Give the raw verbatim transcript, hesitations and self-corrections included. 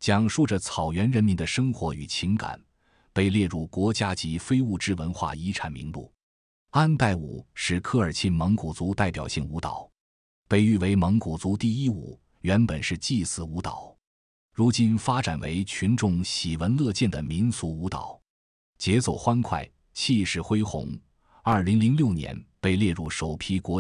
讲述着草原人民的生活与情感，被列入国家级非物质文化遗产名录。安代舞是科尔沁蒙古族代表性舞蹈，被誉为蒙古族第一舞，原本是祭祀舞蹈，如今发展为群众喜闻乐见的民俗舞蹈，节奏欢快，气势恢宏。二零零六年被列入首批国